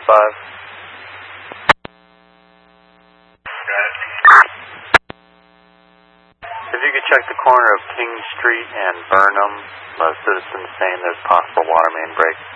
If you could check the corner of King Street and Burnham, citizens saying there's possible water main break.